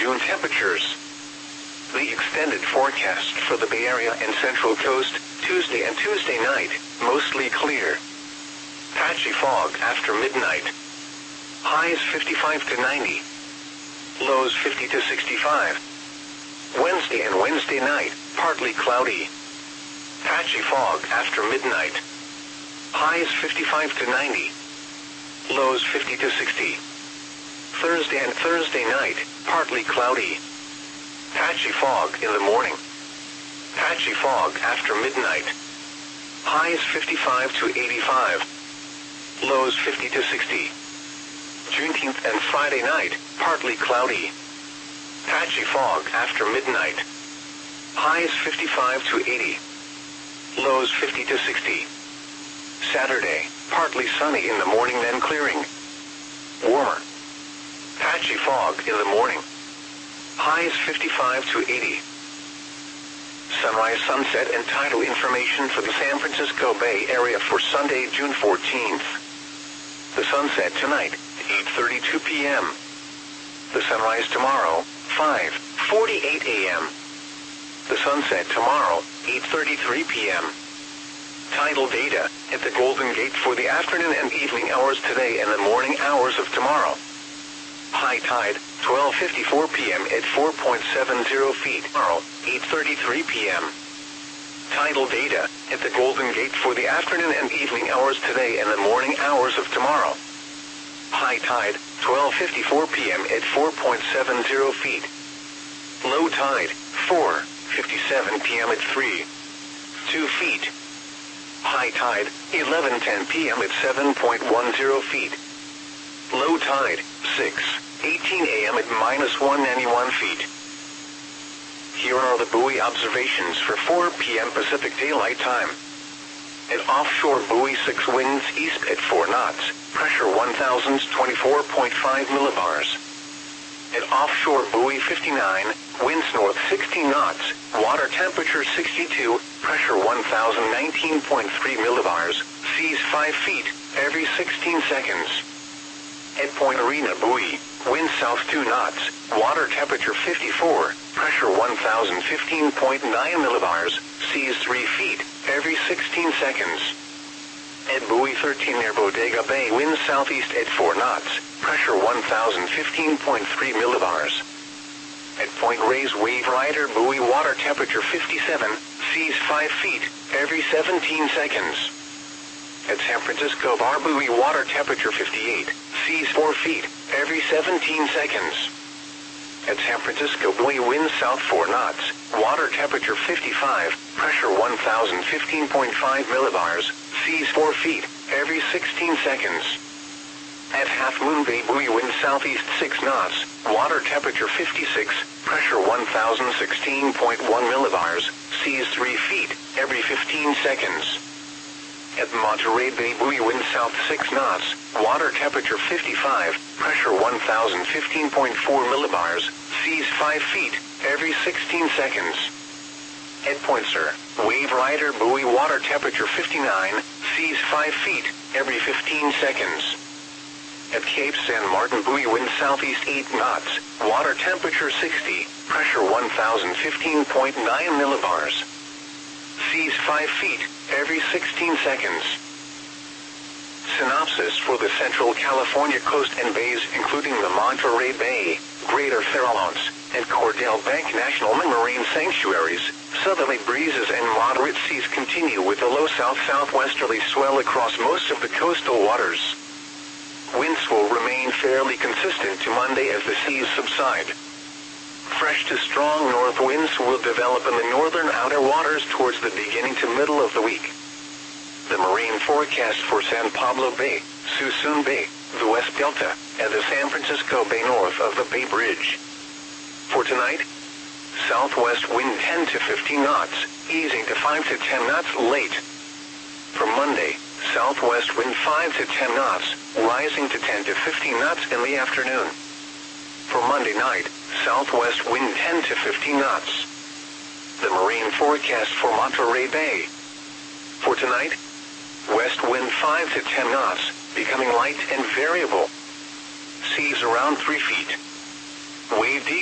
afternoon temperatures. The extended forecast for the Bay Area and Central Coast, Tuesday and Tuesday night, mostly clear. Patchy fog after midnight. Highs 55 to 90. Lows 50 to 65. Wednesday and Wednesday night, partly cloudy. Patchy fog after midnight. Highs 55 to 90. Lows 50 to 60. Thursday and Thursday night, partly cloudy. Patchy fog in the morning. Patchy fog after midnight. Highs 55 to 85. Lows 50 to 60. Juneteenth and Friday night, partly cloudy. Patchy fog after midnight. Highs 55 to 80. Lows 50 to 60. Saturday, partly sunny in the morning then clearing. Warmer. Patchy fog in the morning. Highs 55 to 80. Sunrise, sunset, and tidal information for the San Francisco Bay Area for Sunday, June 14th. The sunset tonight, 8:32 p.m. The sunrise tomorrow, 5:48 a.m. The sunset tomorrow, 8:33 p.m. Tidal data at the Golden Gate for the afternoon and evening hours today and the morning hours of tomorrow. High tide, 12:54 p.m. at 4.70 feet. Tomorrow, 8:33 p.m. Tidal data at the Golden Gate for the afternoon and evening hours today and the morning hours of tomorrow. High tide, 12:54 p.m. at 4.70 feet. Low tide, 4:57 p.m. at 3.2 feet. High tide, 11:10 p.m. at 7.10 feet. Low tide, 6:18 a.m. at -191 feet. Here are the buoy observations for 4 p.m. Pacific Daylight Time. At offshore buoy 6 winds east at 4 knots, pressure 1,024.5 millibars. At offshore buoy 59, winds north 16 knots, water temperature 62, pressure 1,019.3 millibars, seas 5 feet, every 16 seconds. At Point Arena buoy, wind south 2 knots, water temperature 54, pressure 1,015.9 millibars, seas 3 feet, every 16 seconds. At buoy 13 near Bodega Bay, wind southeast at 4 knots, pressure 1,015.3 millibars. At Point Reyes Wave Rider buoy, water temperature 57, seas 5 feet, every 17 seconds. At San Francisco Bar buoy, water temperature 58, seas 4 feet, every 17 seconds. At San Francisco buoy, wind south 4 knots, water temperature 55, pressure 1,015.5 millibars, seas 4 feet, every 16 seconds. At Half Moon Bay buoy, wind southeast 6 knots, water temperature 56, pressure 1,016.1 millibars, seas 3 feet, every 15 seconds. At Monterey Bay buoy, wind south 6 knots, water temperature 55, pressure 1,015.4 millibars, seas 5 feet, every 16 seconds. At Point Sur, Wave Rider buoy, water temperature 59, seas 5 feet, every 15 seconds. At Cape San Martin buoy, wind southeast 8 knots, water temperature 60, pressure 1,015.9 millibars. Seas 5 feet, every 16 seconds. Synopsis for the Central California coast and bays, including the Monterey Bay, Greater Farallones, and Cordell Bank National Marine Sanctuaries. Southerly breezes and moderate seas continue with a low south-southwesterly swell across most of the coastal waters. Winds will remain fairly consistent to Monday as the seas subside. Fresh to strong north winds will develop in the northern outer waters towards the beginning to middle of the week. The marine forecast for San Pablo Bay, Suisun Bay, the West Delta, and the San Francisco Bay north of the Bay Bridge. For tonight, southwest wind 10 to 15 knots, easing to 5 to 10 knots late. For Monday, southwest wind 5 to 10 knots, rising to 10 to 15 knots in the afternoon. For Monday night, southwest wind 10 to 15 knots. The marine forecast for Monterey Bay. For tonight, west wind 5 to 10 knots, becoming light and variable. Seas around 3 feet. Wave deep.